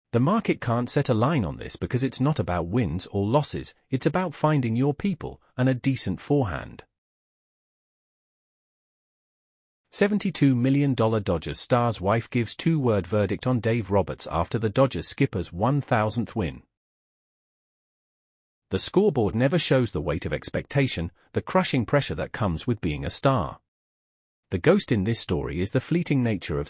The market can't set a line on this because it's not about wins or losses, it's about finding your people and a decent forehand. $72 million Dodgers star's wife gives two-word verdict on Dave Roberts after the Dodgers skipper's 1,000th win. The scoreboard never shows the weight of expectation, the crushing pressure that comes with being a star. The ghost in this story is the fleeting nature of